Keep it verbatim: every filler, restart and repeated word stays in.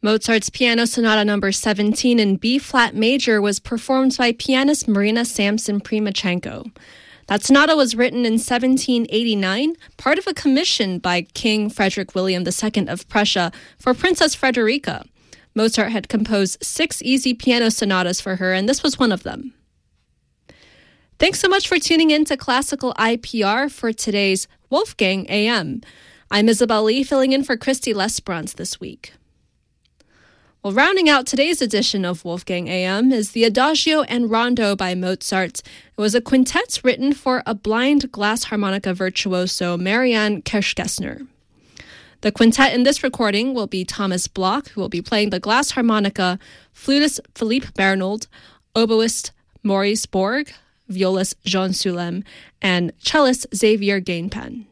Mozart's Piano Sonata number seventeen in B-flat major was performed by pianist Marina Samson-Primachenko. That sonata was written in seventeen eighty-nine, part of a commission by King Frederick William the Second of Prussia for Princess Frederica. Mozart had composed six easy piano sonatas for her, and this was one of them. Thanks so much for tuning in to Classical I P R for today's Wolfgang A M. I'm Isabel Lee, filling in for Christy Lesbrance this week. Well, rounding out today's edition of Wolfgang A M is the Adagio and Rondo by Mozart. It was a quintet written for a blind glass harmonica virtuoso, Marianne Kirschgessner. The quintet in this recording will be Thomas Bloch, who will be playing the glass harmonica, flutist Philippe Bernold, oboist Maurice Borg, violist Jean Sulem, and cellist Xavier Gainpen.